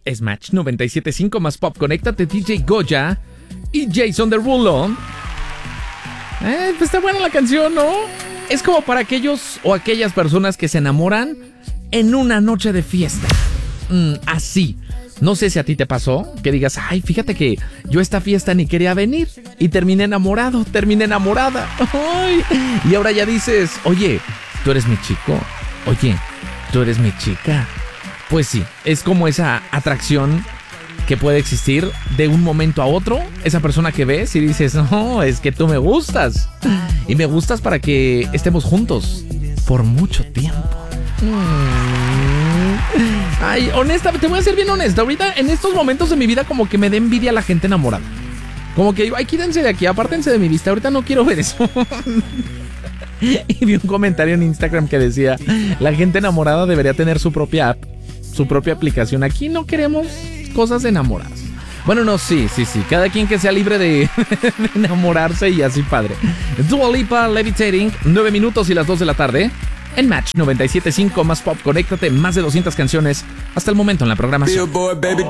Es Match 97.5 más pop. Conéctate, DJ Goya y Jason Derulo. Pues está buena la canción, ¿no? Es como para aquellos o aquellas personas que se enamoran en una noche de fiesta. Así. No sé si a ti te pasó, que digas, ay, fíjate que yo a esta fiesta ni quería venir y terminé enamorado, terminé enamorada. Ay, y ahora ya dices, oye, tú eres mi chico, oye, tú eres mi chica. Pues sí, es como esa atracción que puede existir de un momento a otro. Esa persona que ves y dices, no, es que tú me gustas. Y me gustas para que estemos juntos por mucho tiempo. Ay, honestamente, te voy a ser bien honesta. Ahorita, en estos momentos de mi vida, como que me da envidia a la gente enamorada. Como que digo, ay, quídense de aquí, apártense de mi vista. Ahorita no quiero ver eso. Y vi un comentario en Instagram que decía, la gente enamorada debería tener su propia app, su propia aplicación. Aquí no queremos cosas enamoradas. Bueno, no, sí. Cada quien que sea libre de enamorarse y así, padre. Dua Lipa, Levitating, 9 minutos y las 2 de la tarde. En Match 97.5 más pop. Conéctate, más de 200 canciones hasta el momento en la programación.